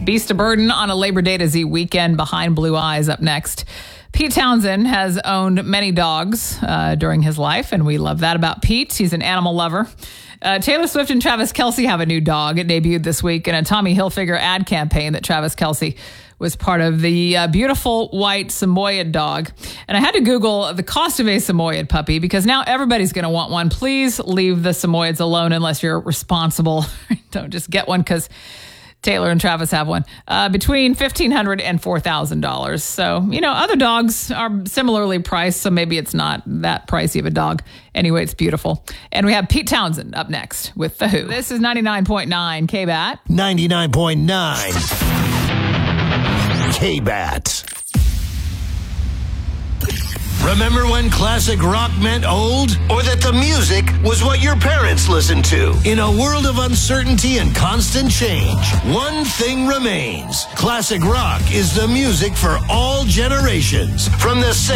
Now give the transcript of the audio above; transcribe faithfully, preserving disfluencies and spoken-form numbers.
Beast of Burden on a Labor Day to Z weekend behind Blue Eyes up next. Pete Townsend has owned many dogs uh, during his life, and we love that about Pete. He's an animal lover. Uh, Taylor Swift and Travis Kelce have a new dog. It debuted this week in a Tommy Hilfiger ad campaign that Travis Kelce was part of. The uh, beautiful white Samoyed dog. And I had to Google the cost of a Samoyed puppy because now everybody's going to want one. Please leave the Samoyeds alone unless you're responsible. Don't just get one because Taylor and Travis have one. Uh, between fifteen hundred dollars and four thousand dollars. So, you know, other dogs are similarly priced, so maybe it's not that pricey of a dog. Anyway, it's beautiful. And we have Pete Townsend up next with The Who. This is ninety-nine point nine K B A T. ninety-nine point nine K B A T. Remember when classic rock meant old? Or that the music was what your parents listened to? In a world of uncertainty and constant change, one thing remains. Classic rock is the music for all generations. From the